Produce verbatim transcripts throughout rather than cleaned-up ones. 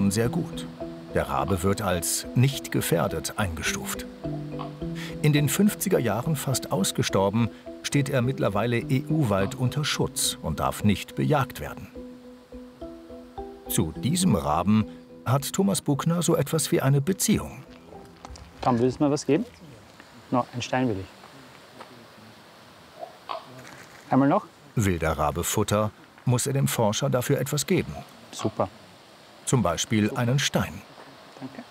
schon sehr gut. Der Rabe wird als nicht gefährdet eingestuft. In den fünfziger Jahren fast ausgestorben, steht er mittlerweile E U-weit unter Schutz und darf nicht bejagt werden. Zu diesem Raben hat Thomas Buckner so etwas wie eine Beziehung. Komm, willst du mir was geben? No, ein Stein will ich. Einmal noch? Will der Rabe Futter, muss er dem Forscher dafür etwas geben. Super. Zum Beispiel einen Stein. Danke.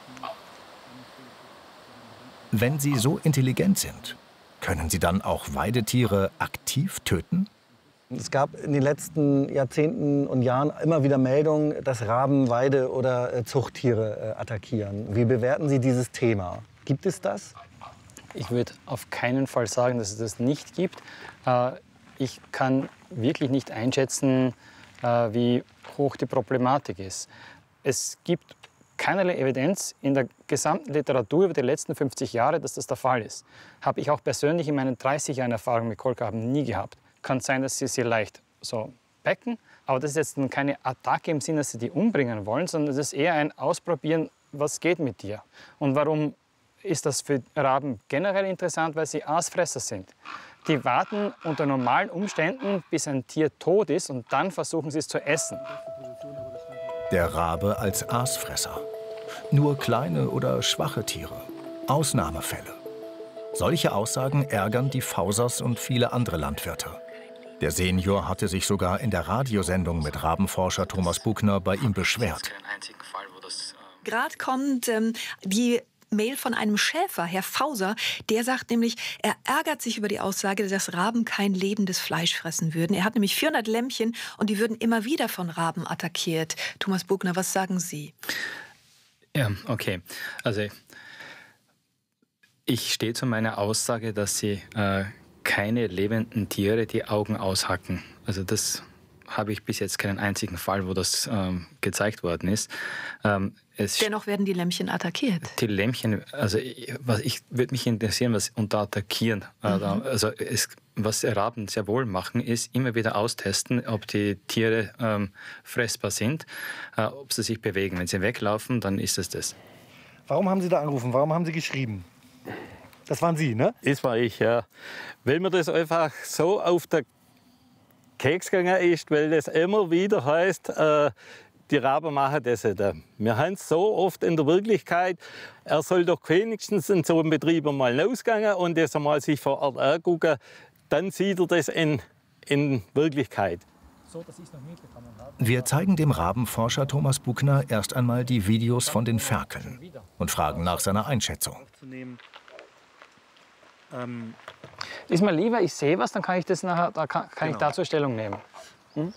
Wenn sie so intelligent sind, können sie dann auch Weidetiere aktiv töten? Es gab in den letzten Jahrzehnten und Jahren immer wieder Meldungen, dass Raben Weide- oder Zuchttiere attackieren. Wie bewerten Sie dieses Thema? Gibt es das? Ich würde auf keinen Fall sagen, dass es das nicht gibt. Ich kann wirklich nicht einschätzen, wie hoch die Problematik ist. Es gibt keinerlei Evidenz in der gesamten Literatur über die letzten fünfzig Jahre, dass das der Fall ist. Habe ich auch persönlich in meinen dreißig Jahren Erfahrung mit Kolkraben nie gehabt. Kann sein, dass sie sie leicht so becken, aber das ist jetzt keine Attacke im Sinne, dass sie die umbringen wollen, sondern es ist eher ein Ausprobieren, was geht mit dir. Und warum ist das für Raben generell interessant? Weil sie Aasfresser sind. Die warten unter normalen Umständen, bis ein Tier tot ist, und dann versuchen sie es zu essen. Der Rabe als Aasfresser. Nur kleine oder schwache Tiere. Ausnahmefälle. Solche Aussagen ärgern die Fausers und viele andere Landwirte. Der Senior hatte sich sogar in der Radiosendung mit Rabenforscher Thomas Buckner bei ihm beschwert. Gerade kommt ähm, die Mail von einem Schäfer, Herr Fauser, der sagt nämlich, er ärgert sich über die Aussage, dass Raben kein lebendes Fleisch fressen würden. Er hat nämlich vierhundert Lämmchen und die würden immer wieder von Raben attackiert. Thomas Buckner, was sagen Sie? Ja, okay. Also ich stehe zu meiner Aussage, dass sie äh, keine lebenden Tiere die Augen aushacken. Also das habe ich bis jetzt keinen einzigen Fall, wo das ähm, gezeigt worden ist. Ähm, es Dennoch werden die Lämmchen attackiert. Die Lämmchen, also ich, was ich würde mich interessieren, was unter attackieren. Mhm. Also es, was Raben sehr wohl machen, ist immer wieder austesten, ob die Tiere ähm, fressbar sind, äh, ob sie sich bewegen. Wenn sie weglaufen, dann ist es das. Warum haben Sie da angerufen? Warum haben Sie geschrieben? Das waren Sie, ne? Das war ich, ja. Weil mir das einfach so auf der Keks gegangen ist, weil das immer wieder heißt, äh, die Raben machen das nicht. Wir haben es so oft in der Wirklichkeit, er soll doch wenigstens in so einem Betrieb mal rausgehen und das einmal sich vor Ort angucken, dann sieht er das in, in Wirklichkeit. Wir zeigen dem Rabenforscher Thomas Buckner erst einmal die Videos von den Ferkeln und fragen nach seiner Einschätzung. Ähm ist mir lieber, ich sehe was, dann kann ich das nachher, da kann, kann genau. ich dazu Stellung nehmen. Hm?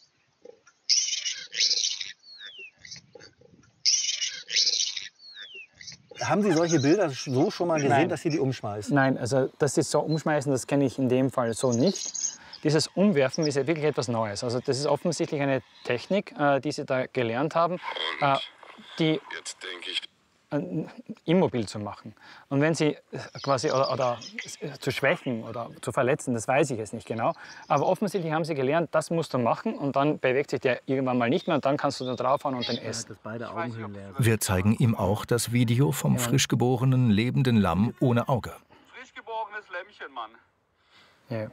Haben Sie solche Bilder so schon mal gesehen, Nein. dass Sie die umschmeißen? Nein, also dass Sie so umschmeißen, das kenne ich in dem Fall so nicht. Dieses Umwerfen ist ja wirklich etwas Neues. Also das ist offensichtlich eine Technik, äh, die Sie da gelernt haben, äh, die Jetzt denke ich immobil zu machen. Und wenn sie quasi oder, oder zu schwächen oder zu verletzen, das weiß ich jetzt nicht genau. Aber offensichtlich haben sie gelernt, das musst du machen und dann bewegt sich der irgendwann mal nicht mehr und dann kannst du da draufhauen und den essen. Wir zeigen ihm auch das Video vom frisch geborenen lebenden Lamm ohne Auge. Frisch geborenes Lämmchen, Mann. Ja.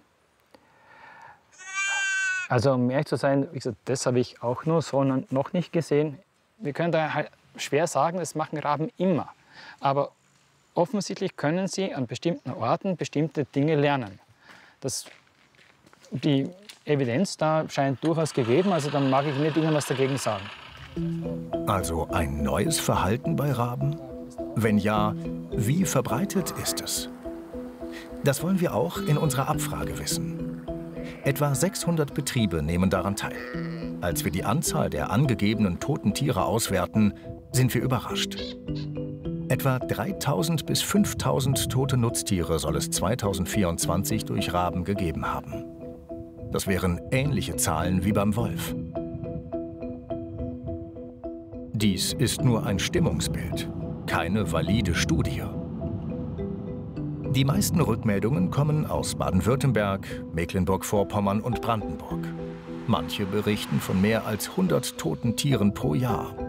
Also um ehrlich zu sein, wie gesagt, das habe ich auch nur so noch nicht gesehen. Wir können da halt schwer sagen, das machen Raben immer. Aber offensichtlich können sie an bestimmten Orten bestimmte Dinge lernen. Das, die Evidenz da scheint durchaus gegeben, also dann mag ich nicht irgendwas dagegen sagen. Also ein neues Verhalten bei Raben? Wenn ja, wie verbreitet ist es? Das wollen wir auch in unserer Abfrage wissen. Etwa sechshundert Betriebe nehmen daran teil. Als wir die Anzahl der angegebenen toten Tiere auswerten, sind wir überrascht. Etwa dreitausend bis fünftausend tote Nutztiere soll es zweitausendvierundzwanzig durch Raben gegeben haben. Das wären ähnliche Zahlen wie beim Wolf. Dies ist nur ein Stimmungsbild, keine valide Studie. Die meisten Rückmeldungen kommen aus Baden-Württemberg, Mecklenburg-Vorpommern und Brandenburg. Manche berichten von mehr als hundert toten Tieren pro Jahr.